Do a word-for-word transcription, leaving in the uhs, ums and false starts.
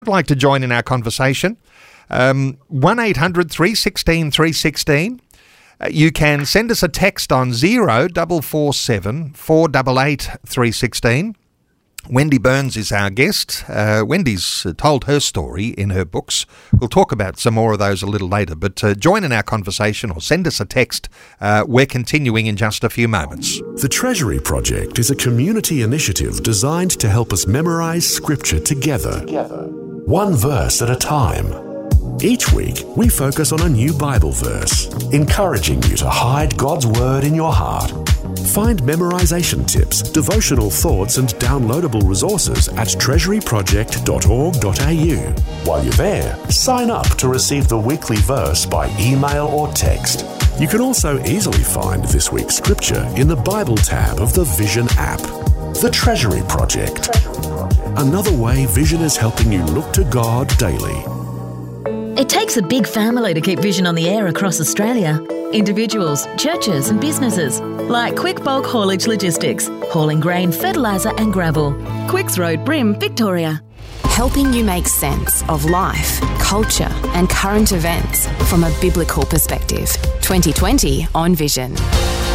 I'd like to join in our conversation. Um, one eight hundred three one six three one six. Uh, you can send us a text on zero four four seven four eight eight three one six. Wendy Burns is our guest. Uh, Wendy's told her story in her books. We'll talk about some more of those a little later, but uh, join in our conversation or send us a text. Uh, we're continuing in just a few moments. The Treasury Project is a community initiative designed to help us memorise Scripture together, together, one verse at a time. Each week, we focus on a new Bible verse, encouraging you to hide God's Word in your heart. Find memorization tips, devotional thoughts and downloadable resources at treasury project dot org dot a u. While you're there, sign up to receive the weekly verse by email or text. You can also easily find this week's scripture in the Bible tab of the Vision app. The Treasury Project. Another way Vision is helping you look to God daily. It takes a big family to keep Vision on the air across Australia. Individuals, churches and businesses like Quick Bulk Haulage Logistics, hauling grain, fertiliser and gravel. Quicks Road, Brim, Victoria. Helping you make sense of life, culture and current events from a biblical perspective. twenty twenty on Vision.